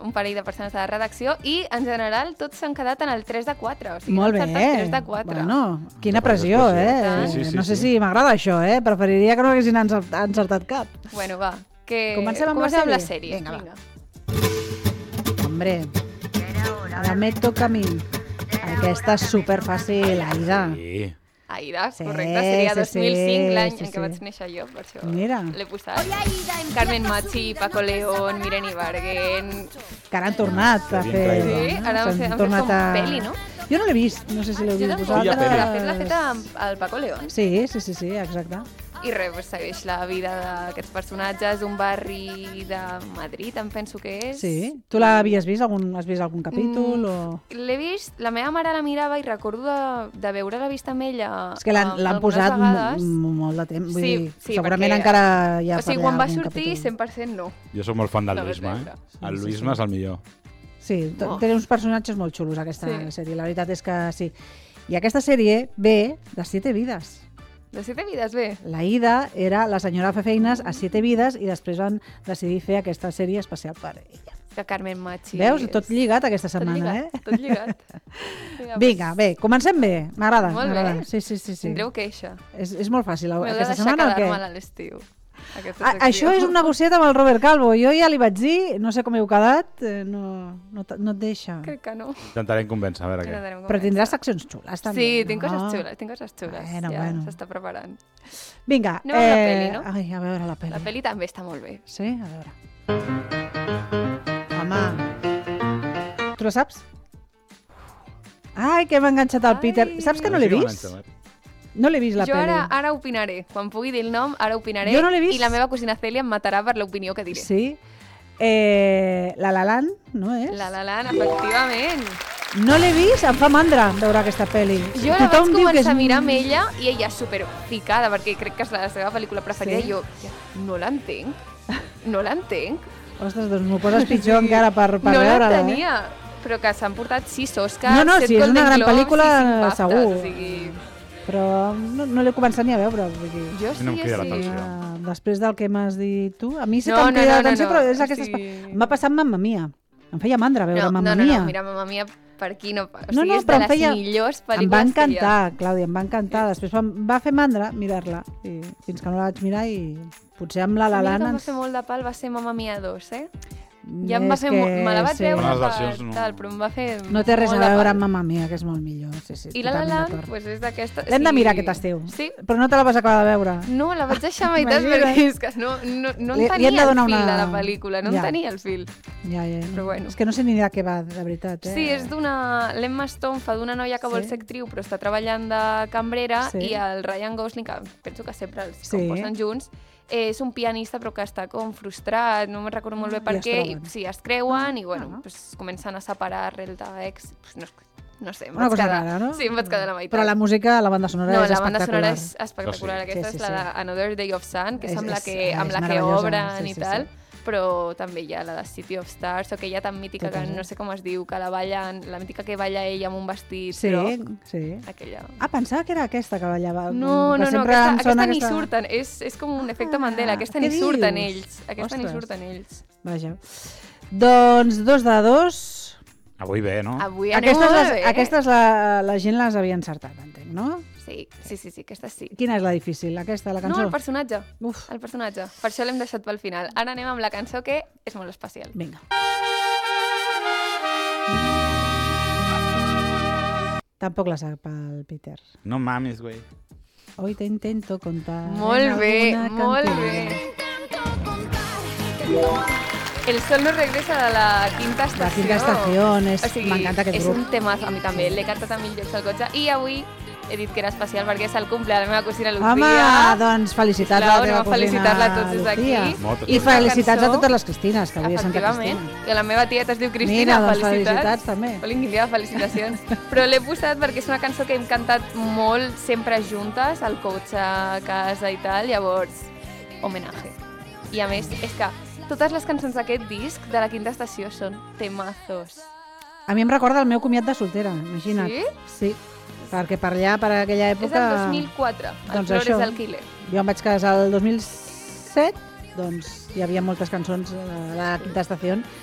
un parell de persones de la redacció i, en general, tots s'han quedat en el 3 de 4. O sigui, Molt bé. 3 de 4. Bueno, quina pressió, Sí. No sé si m'agrada això, Preferiria que no haguessin encertat cap. Bueno, va, que Comencem amb la sèrie? Vinga. Hombre, ara me toca a mi. Aquesta és superfàcil, Aida. Sí. Aida, Sí, correcte, seria sí, 2005, l'any sí, en què vaig néixer jo, per això Mira. l'he posat. Carmen Machi, Paco León, Miren Ibargüen... Que ara han tornat a fer... Sí, ara han fet com peli, no? Jo no l'he vist, no sé si l'heu vist vosaltres. L'ha fet el Paco León. Sí, exacte. I res, pues, segueix la vida d'aquests personatges, un barri de Madrid, em penso que és. Sí. Tu l'havies vist? Has vist algun capítol? L'he vist, la meva mare la mirava i recordo de veure-la vist amb ella. És que l'han posat molt de temps. Vull dir, segurament encara hi ha... O sigui, quan va sortir, 100% no. Jo sóc molt fan del Luisma, El Luisma és el millor. Sí, té uns personatges molt xulos, aquesta sèrie. La veritat és que sí. I aquesta sèrie ve de 7 vides. De 7 vides, bé. La Ida era la senyora fa feines a 7 vides i després van decidir fer aquesta sèrie especial per ella. Que Carmen Machi... Veus? Tot lligat aquesta setmana, Tot lligat. Vinga, bé, comencem bé. M'agrada. Molt bé. Sí. Tindreu queixa. És molt fàcil aquesta setmana o què? M'heu de deixar quedar-me a l'estiu. Això és un negociat amb el Robert Calvo. Jo ja li vaig dir, no sé com heu quedat, no et deixa. Crec que no. Intentarem convèncer, a veure què. Però tindràs seccions xules, també. Sí, tinc coses xules. Bueno. S'està preparant. Vinga. Anem a la peli, no? Ai, a veure la peli. La peli també està molt bé. Sí? A veure. Home. Tu la saps? Ai, que m'ha enganxat el Peter. Saps que no l'he vist? No l'he vist, la peli. Jo ara opinaré. Quan pugui dir el nom, ara opinaré. Jo no l'he vist. I la meva cosina Cèlia em matarà per l'opinió que diré. Sí? La La Land, no és? La La Land, efectivament. No l'he vist, em fa mandra veure aquesta pel·li. Jo la vaig començar a mirar amb ella i ella superficada, perquè crec que és la seva pel·lícula preferida, i jo no l'entenc. Ostres, doncs m'ho poses pitjor encara per veure-la. No l'entenia, però que s'han portat 6 Oscars, 7 Golden Globes, sí, és una gran pel·lícula, 5 BAFTAs, segur. o sigui... Però no l'he començat ni a veure. Jo sí. Després del que m'has dit tu, a mi sí que em crida l'atenció, però és aquesta... Em va passar amb Mamma Mia. Em feia mandra veure Mamma Mia. No, mira, Mamma Mia per aquí no... O sigui, és de les millors pel·lícules em va encantar, Clàudia, em va encantar. Després va fer mandra mirar-la, fins que no la vaig mirar i potser amb la La Land... A mi que em va fer molt de pal va ser Mamma Mia 2, Ja em va fer... Me la vaig veure tal, però em va fer... No té res a veure amb Mamma Mia, que és molt millor. I La La Land, doncs és d'aquesta... L'hem de mirar aquest estiu. Sí. Però no te la vas acabar de veure. No, la vaig deixar a meitat perquè és que no en tenia el fil de la pel·lícula, no en tenia el fil. Ja. Però bueno. És que no sé ni de què va, de veritat. Sí, és l'Emma Stone fa d'una noia que vol ser actriu però està treballant de cambrera i el Ryan Gosling, que penso que sempre els composen junts, és un pianista però que està com frustrat, no me'n recordo molt bé per què, i sí, es creuen i bueno, comencen a separar arrel d'ex, no sé, em vaig quedar, rara, no? Sí, em vaig quedar a la meitat. Però la música, la banda sonora és espectacular. No, la banda sonora és espectacular, aquesta és la d'Another Day of Sun, que és amb la que obren i tal, però també hi ha la de City of Stars, o aquella tan mítica que no sé com es diu, que la ballen, la mítica que balla ella amb un vestit groc. Sí. Aquella. Pensava que era aquesta que ballava. No, aquesta ni surten, és com un efecte Mandela, aquesta ni surten ells. Vaja. Doncs 2 de 2. Avui bé, no? Avui anem molt bé. Aquestes la gent les havia encertat, entenc, no? Sí, aquesta sí. Quina és la difícil, aquesta, la cançó? No, el personatge. El personatge. Per això l'hem deixat pel final. Ara anem amb la cançó, que és molt especial. Vinga. Tampoc la sap el Peter. No mames, güey. Hoy te intento contar. Molt bé, molt bé. El sol no regresa de la quinta estació. La quinta estació, m'encanta aquest grup. És un temazo, a mi també, l'he cantat a 1000 llocs al cotxe i avui he dit que era especial perquè és el cumple de la meva cosina Lucía. Home, doncs felicitats a la teva cosina felicitar-la tots des d'aquí. I felicitats a totes les Cristines, que avui és Santa Cristina. Efectivament, i la meva tia es diu Cristina, felicitats també. Quin dia de felicitacions. Però l'he posat perquè és una cançó que hem cantat molt, sempre juntes, al cotxe, a casa i tal, llavors, homenatge. I a més, és que totes les cançons d'aquest disc de la quinta estació són temazos. A mi em recorda el meu comiat de soltera, imagina't. Sí? Sí, perquè per allà, per aquella època... És el 2004, el Flores d'Alquiler. Jo em vaig casar el 2007, doncs hi havia moltes cançons de la quinta estació